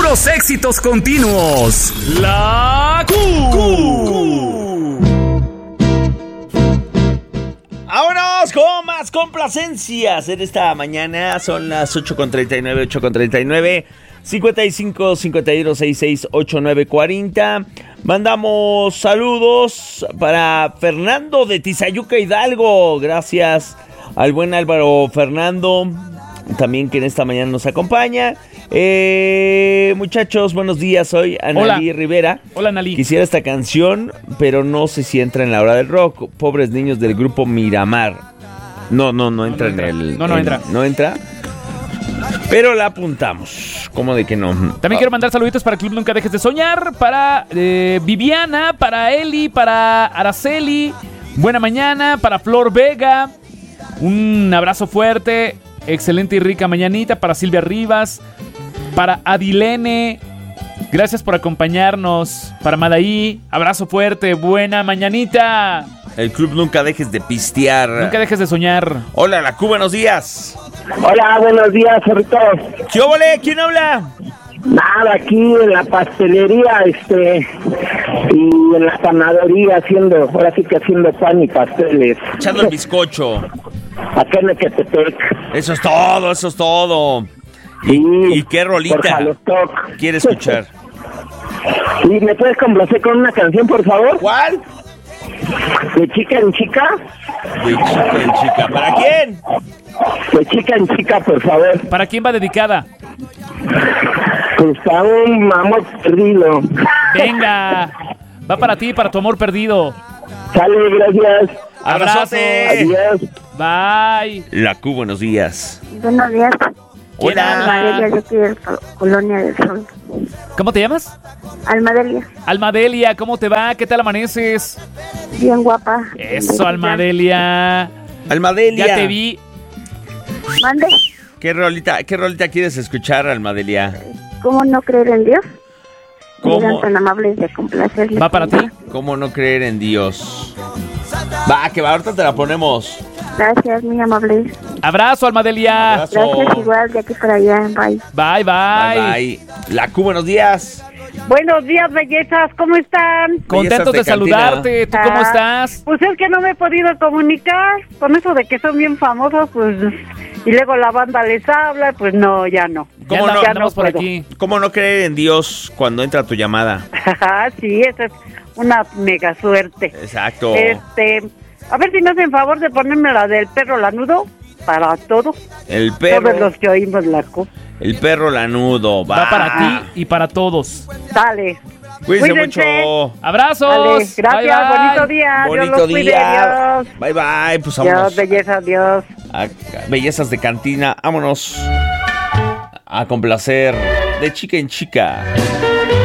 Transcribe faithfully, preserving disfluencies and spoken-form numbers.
puros éxitos continuos. La Q. Q. ¡Vámonos con más complacencias en esta mañana! Son las ocho con treinta y nueve, ocho con treinta y nueve, cincuenta y cinco, cincuenta y uno, sesenta y seis, ochenta y nueve, cuarenta. Mandamos saludos para Fernando de Tizayuca, Hidalgo. Gracias al buen Álvaro Fernando, también que en esta mañana nos acompaña. Eh, muchachos, buenos días. Soy Analí Hola. Rivera. Hola, Analí. Quisiera esta canción, pero no sé si entra en la hora del rock. Pobres niños del grupo Miramar. No, no, no entra, No, no entra. en el... No, no en- entra. No entra. Pero la apuntamos. ¿Cómo de que no? También quiero mandar saluditos para el Club Nunca Dejes de Soñar, para eh, Viviana, para Eli, para Araceli. Buena mañana, para Flor Vega. Un abrazo fuerte, excelente y rica mañanita. Para Silvia Rivas, para Adilene. Gracias por acompañarnos. Para Madaí, abrazo fuerte, buena mañanita. El club Nunca Dejes de Pistear. Nunca dejes de soñar. Hola, la Q, buenos días. Hola, buenos días, Cerritos. ¿Qué óvole? ¿Quién habla? Nada, aquí en la pastelería, este, y en la panadería haciendo, ahora sí que haciendo pan y pasteles. Echando el bizcocho. Acá en Ecatepec. Eso es todo, eso es todo. ¿Y, Sí, y qué por rolita Jalostoc. quiere escuchar? ¿Y me puedes complacer con una canción, por favor? ¿Cuál? De chica en chica. De chica en chica. ¿Para quién? De chica en chica, por favor. ¿Para quién va dedicada? Pues para un amor perdido. Venga. Va para ti, para tu amor perdido. Sale, gracias. ¡Abrazote! Adiós. Bye. La Q, buenos días. Buenos días. ¿Quién Hola. habla? Almadelia, yo aquí de Col- Colonia del Sol. ¿Cómo te llamas? Almadelia, Almadelia, ¿cómo te va? ¿Qué tal amaneces? bien guapa. Eso, Almadelia. Almadelia. Ya te vi. Mande, ¿Qué rolita, qué rolita quieres escuchar, Almadelia? ¿cómo no creer en Dios? ¿Cómo? Eran tan amables de complacerle. ¿Va para ti? ¿Cómo no creer en Dios? Va, que va, ahorita te la ponemos. Gracias, muy amables. Abrazo, Almadelia. Abrazo. Gracias igual de aquí para allá. Bye. Bye, bye. Bye, bye. La Q, buenos días. Buenos días, bellezas, ¿cómo están? Contentos de, Bellezas de saludarte. ¿Tú cómo Ah. estás? Pues es que no me he podido comunicar con eso de que son bien famosos, pues, y luego la banda les habla, pues no, ya no. Ya ¿Cómo anda- no? andamos por puedo. aquí. ¿Cómo no creer en Dios cuando entra tu llamada? Sí, esa es una mega suerte. Exacto. Este, a ver si me hacen favor de ponerme la del perro lanudo para todo, El perro, todos los que oímos la cu. el perro lanudo. Va, Va para ti y para todos. Dale. Cuídense Cuídense. mucho. Abrazos. Dale, gracias, Bye, bye. bonito día. Dios Bonito los cuide, día. Dios. Bye, bye. Pues Dios, vámonos. belleza, Dios. A- bellezas de cantina. Vámonos a complacer de chica en chica.